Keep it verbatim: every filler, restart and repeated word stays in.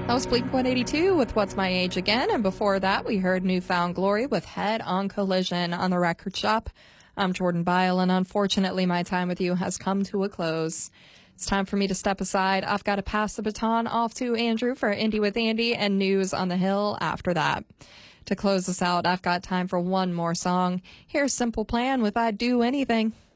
That was Blink one eighty-two with What's My Age Again, and before that we heard Newfound Glory with Head on Collision on the Record Shop. I'm Jordan Byle, and unfortunately my time with you has come to a close. It's time for me to step aside. I've got to pass the baton off to Andrew for Indie with Andy and News on the Hill after that. To close us out, I've got time for one more song. Here's Simple Plan with I'd Do Anything.